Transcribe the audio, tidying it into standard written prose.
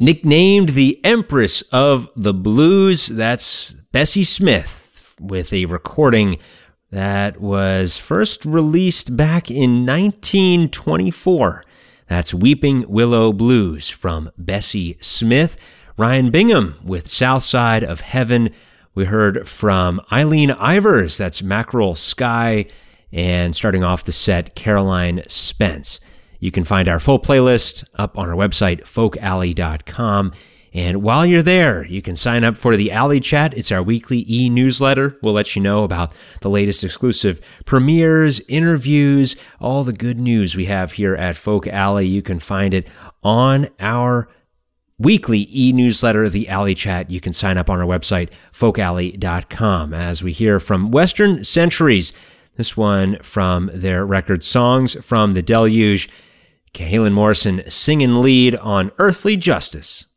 Nicknamed the Empress of the Blues, that's Bessie Smith with a recording that was first released back in 1924. That's Weeping Willow Blues from Bessie Smith. Ryan Bingham with South Side of Heaven. We heard from Eileen Ivers, that's Mackerel Sky. And starting off the set, Caroline Spence. You can find our full playlist up on our website, folkalley.com. And while you're there, you can sign up for the Alley Chat. It's our weekly e-newsletter. We'll let you know about the latest exclusive premieres, interviews, all the good news we have here at Folk Alley. You can find it on our weekly e-newsletter, the Alley Chat. You can sign up on our website, folkalley.com. As we hear from Western Centuries, this one from their record Songs from the Deluge, Cahalan Morrison singing lead on Earthly Justice.